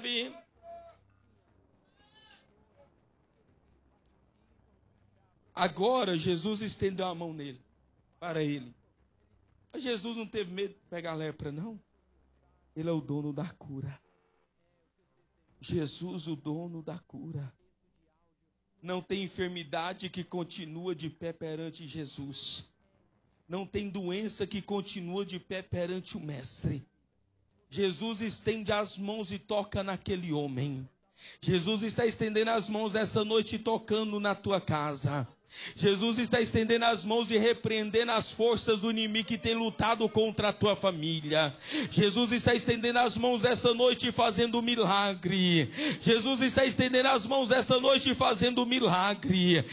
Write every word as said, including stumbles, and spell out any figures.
nove. Agora Jesus estendeu a mão nele, para ele. Mas Jesus não teve medo de pegar a lepra, não. Ele é o dono da cura. Jesus, o dono da cura. Não tem enfermidade que continua de pé perante Jesus. Não tem doença que continua de pé perante o Mestre. Jesus estende as mãos e toca naquele homem. Jesus está estendendo as mãos essa noite e tocando na tua casa. Jesus está estendendo as mãos e repreendendo as forças do inimigo que tem lutado contra a tua família. Jesus está estendendo as mãos essa noite e fazendo milagre. Jesus está estendendo as mãos essa noite e fazendo milagre.